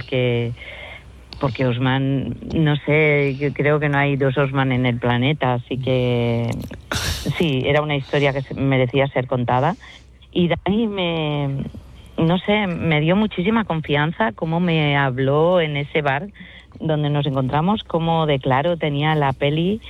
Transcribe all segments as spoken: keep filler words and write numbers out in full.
porque porque Osman, no sé, yo creo que no hay dos Osman en el planeta, así que sí, era una historia que merecía ser contada. Y de ahí me, no sé, me dio muchísima confianza cómo me habló en ese bar donde nos encontramos, cómo de claro tenía la peli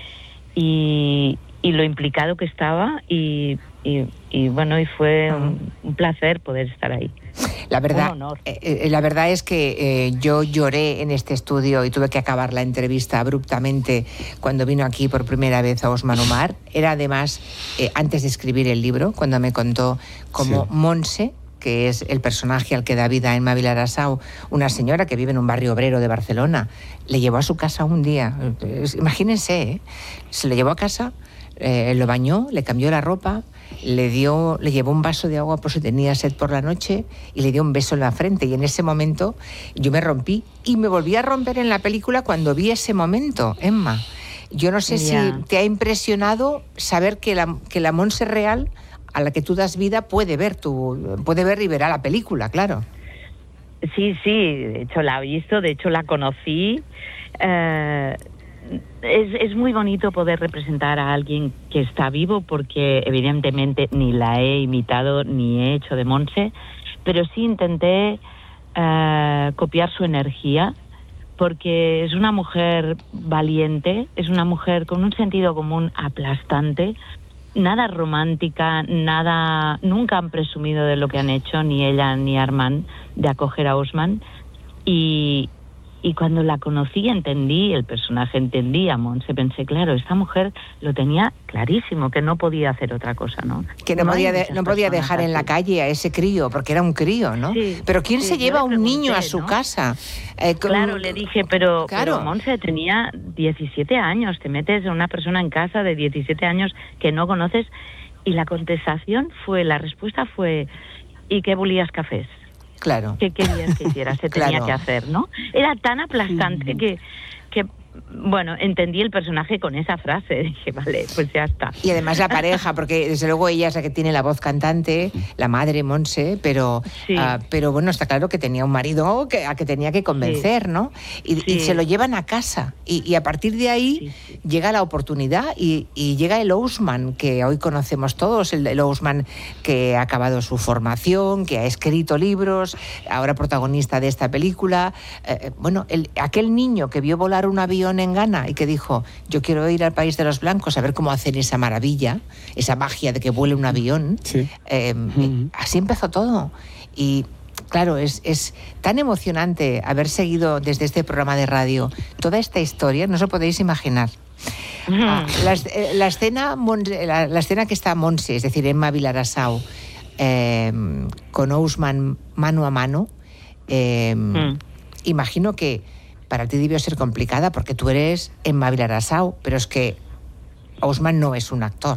y, y lo implicado que estaba y, y, y bueno, y fue un, un placer poder estar ahí. La verdad, Un honor. Eh, la verdad es que eh, yo lloré en este estudio y tuve que acabar la entrevista abruptamente cuando vino aquí por primera vez a Osman Omar. Era además, eh, antes de escribir el libro, cuando me contó cómo sí. Montse, que es el personaje al que da vida Emma Vilarasau, una señora que vive en un barrio obrero de Barcelona, le llevó a su casa un día. Imagínense, ¿eh? Se lo llevó a casa, eh, lo bañó, le cambió la ropa, le dio, le llevó un vaso de agua por si tenía sed por la noche y le dio un beso en la frente. Y en ese momento yo me rompí y me volví a romper en la película cuando vi ese momento, Emma. Yo no sé yeah. si te ha impresionado saber que la, que la Montse real a la que tú das vida puede ver tu, puede ver y verá la película, claro. Sí, sí, de hecho la he visto, de hecho la conocí. Eh, es, es muy bonito poder representar a alguien que está vivo porque evidentemente ni la he imitado ni he hecho de Montse, pero sí intenté eh, copiar su energía porque es una mujer valiente, es una mujer con un sentido común aplastante, nada romántica, nada, nunca han presumido de lo que han hecho, ni ella ni Armand, de acoger a Osman. Y, y cuando la conocí, entendí, el personaje entendí a Montse, pensé, claro, esta mujer lo tenía clarísimo, que no podía hacer otra cosa, ¿no? Que no, no podía, de, no podía dejar así en la calle a ese crío, porque era un crío, ¿no? Sí, pero ¿quién sí, se lleva a un niño a su ¿no? casa? Eh, con... Claro, le dije, pero, claro. pero Montse tenía diecisiete años, te metes a una persona en casa de diecisiete años que no conoces, y la contestación fue, la respuesta fue, ¿y qué bolías cafés? Claro. ¿Qué querías que hiciera? Se tenía claro. que hacer, ¿no? Era tan aplastante mm. que, que, bueno, entendí el personaje con esa frase. Dije, vale, pues ya está. Y además la pareja, porque desde luego ella es la que tiene la voz cantante, la madre Montse, pero, sí. uh, pero bueno, está claro que tenía un marido que, a que tenía que convencer, sí. ¿no? Y, sí. y se lo llevan a casa. Y, y a partir de ahí sí, sí. llega la oportunidad y, y llega el Osman que hoy conocemos todos, el, el Osman que ha acabado su formación, que ha escrito libros, ahora protagonista de esta película. Eh, bueno, el, aquel niño que vio volar un avión en Ghana y que dijo, yo quiero ir al país de los blancos a ver cómo hacen esa maravilla, esa magia de que vuele un avión. Sí. Eh, uh-huh. Así empezó todo. Y claro, es, es tan emocionante haber seguido desde este programa de radio toda esta historia, no os lo podéis imaginar. Uh-huh. Ah, la, la, escena, la, la escena que está Montse, es decir, Emma Vilarasau, eh, con Osman mano a mano, eh, uh-huh. imagino que para ti debió ser complicada porque tú eres Emma Vilarasau, pero es que Osman no es un actor.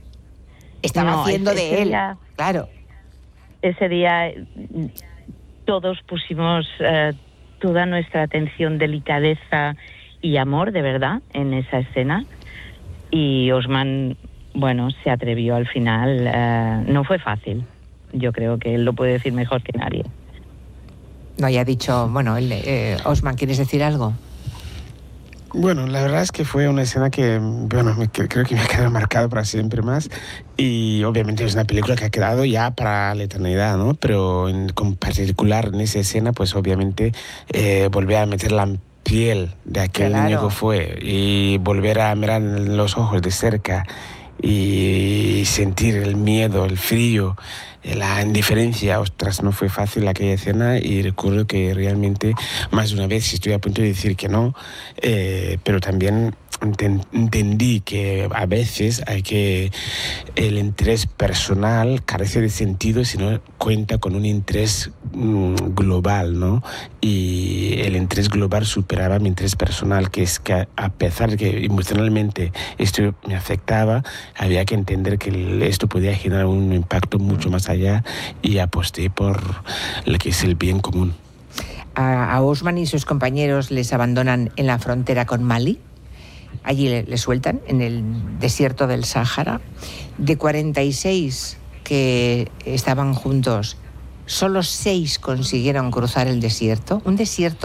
Estaba no, haciendo ese, de ese él, día, claro. Ese día todos pusimos eh, toda nuestra atención, delicadeza y amor, de verdad, en esa escena. Y Osman, bueno, se atrevió al final. Eh, no fue fácil. Yo creo que él lo puede decir mejor que nadie. No, ya ha dicho, bueno, el, eh, Osman, ¿quieres decir algo? Bueno, la verdad es que fue una escena que, bueno, me, creo que me ha quedado marcado para siempre más, y obviamente es una película que ha quedado ya para la eternidad, ¿no? Pero en, con particular en esa escena, pues obviamente eh, volver a meter la piel de aquel claro. niño que fue y volver a mirar en los ojos de cerca y sentir el miedo, el frío, la indiferencia. Ostras, no fue fácil aquella escena y recuerdo que realmente más de una vez estoy a punto de decir que no, eh, pero también entendí que a veces hay que el interés personal carece de sentido si no cuenta con un interés mm, global, ¿no? Y el interés global superaba mi interés personal, que es que a pesar de que emocionalmente esto me afectaba, había que entender que esto podía generar un impacto mucho más allá, y aposté por lo que es el bien común. A, a Osman y sus compañeros les abandonan en la frontera con Mali. Allí le, le sueltan en el desierto del Sáhara. De cuarenta y seis que estaban juntos, solo seis consiguieron cruzar el desierto. Un desierto